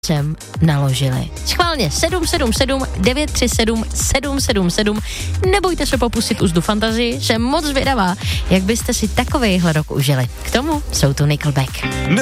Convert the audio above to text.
sem naložili. Schválně 777 937 777. Nebojte se popustit úzdu fantazii, jsem moc zvědavá, jak byste si takovejhle rok užili. K tomu jsou tu Nickelback.